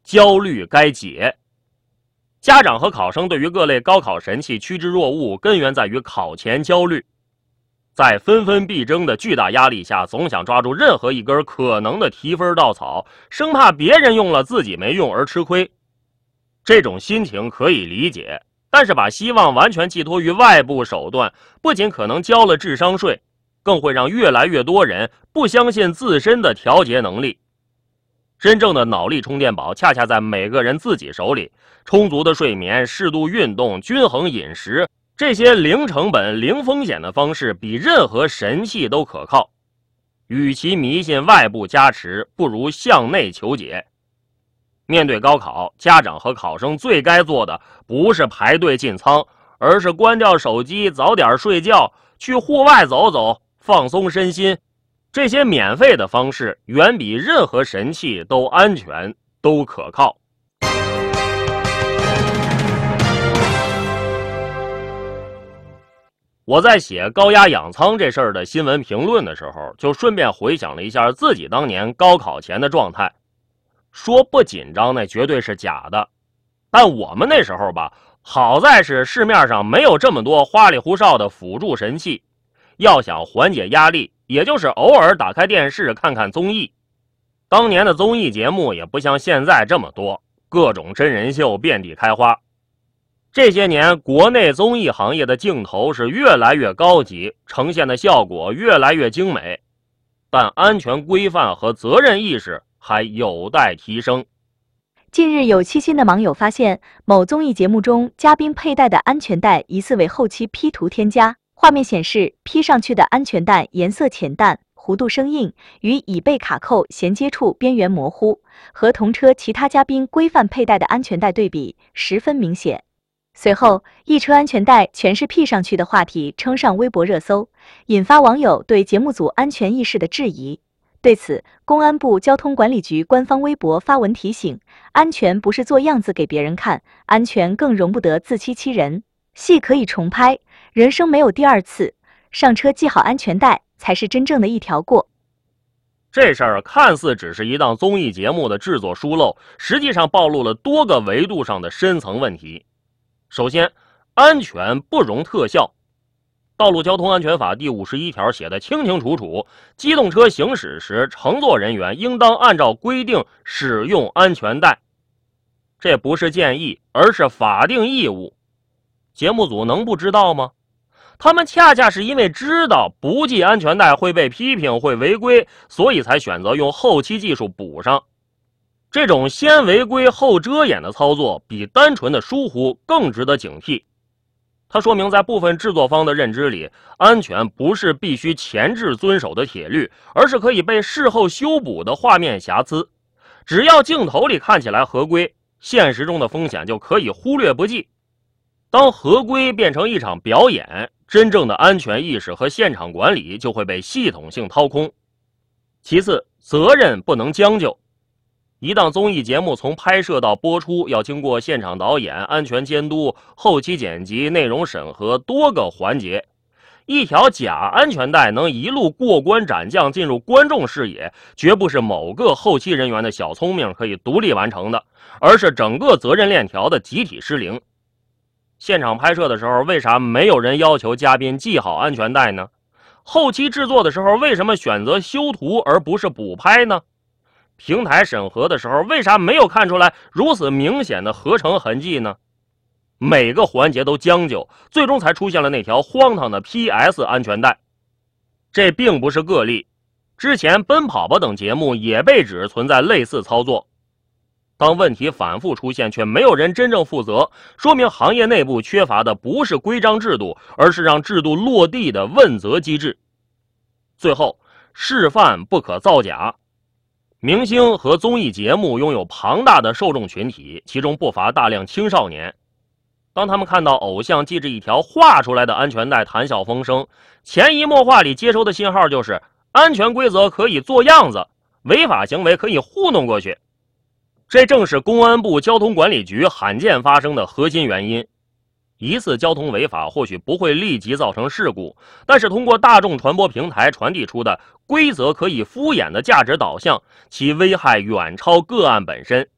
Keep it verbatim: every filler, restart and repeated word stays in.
焦虑该解。家长和考生对于各类高考神器趋之若鹜，根源在于考前焦虑。在纷纷必争的巨大压力下，总想抓住任何一根可能的提分稻草，生怕别人用了自己没用而吃亏。这种心情可以理解，但是把希望完全寄托于外部手段，不仅可能交了智商税，更会让越来越多人不相信自身的调节能力。真正的脑力充电宝恰恰在每个人自己手里，充足的睡眠、适度运动、均衡饮食，这些零成本、零风险的方式比任何神器都可靠。与其迷信外部加持，不如向内求解。面对高考，家长和考生最该做的不是排队进仓，而是关掉手机，早点睡觉，去户外走走，放松身心。这些免费的方式远比任何神器都安全，都可靠。我在写高压养仓这事儿的新闻评论的时候，就顺便回想了一下自己当年高考前的状态。说不紧张那绝对是假的，但我们那时候吧，好在是市面上没有这么多花里胡哨的辅助神器，要想缓解压力，也就是偶尔打开电视看看综艺。当年的综艺节目也不像现在这么多，各种真人秀遍地开花。这些年国内综艺行业的镜头是越来越高级，呈现的效果越来越精美，但安全规范和责任意识还有待提升。 近日有细心的网友发现，某综艺节目中嘉宾佩戴的安全带疑似为后期 P 图添加，画面显示 P 上去的安全带颜色浅淡，弧度生硬，与已被卡扣衔接处边缘模糊，和同车其他嘉宾规范佩戴的安全带对比十分明显。随后，一车安全带全是 P 上去的话题称上微博热搜，引发网友对节目组安全意识的质疑。对此，公安部交通管理局官方微博发文提醒：安全不是做样子给别人看，安全更容不得自欺欺人。戏可以重拍，人生没有第二次，上车系好安全带才是真正的一条过。 这事儿看似只是一档综艺节目的制作疏漏，实际上暴露了多个维度上的深层问题。首先，安全不容特效。道路交通安全法第五十一条写得清清楚楚，机动车行驶时，乘坐人员应当按照规定使用安全带。这不是建议，而是法定义务。节目组能不知道吗？他们恰恰是因为知道不系安全带会被批评、会违规，所以才选择用后期技术补上。这种先违规后遮掩的操作，比单纯的疏忽更值得警惕。它说明在部分制作方的认知里，安全不是必须前置遵守的铁律，而是可以被事后修补的画面瑕疵。只要镜头里看起来合规，现实中的风险就可以忽略不计。当合规变成一场表演，真正的安全意识和现场管理就会被系统性掏空。其次，责任不能将就。一档综艺节目从拍摄到播出，要经过现场导演、安全监督、后期剪辑、内容审核多个环节。一条假安全带能一路过关斩将进入观众视野，绝不是某个后期人员的小聪明可以独立完成的，而是整个责任链条的集体失灵。现场拍摄的时候，为啥没有人要求嘉宾系好安全带呢？后期制作的时候，为什么选择修图而不是补拍呢？平台审核的时候，为啥没有看出来如此明显的合成痕迹呢？每个环节都将就，最终才出现了那条荒唐的 P S 安全带。这并不是个例，之前奔跑吧等节目也被指存在类似操作。当问题反复出现却没有人真正负责，说明行业内部缺乏的不是规章制度，而是让制度落地的问责机制。最后，示范不可造假。明星和综艺节目拥有庞大的受众群体，其中不乏大量青少年。当他们看到偶像系着一条画出来的安全带谈笑风生，潜移默化里接收的信号就是安全规则可以做样子，违法行为可以糊弄过去。这正是公安部交通管理局罕见发生的核心原因。一次交通违法或许不会立即造成事故，但是通过大众传播平台传递出的规则可以敷衍的价值导向，其危害远超个案本身。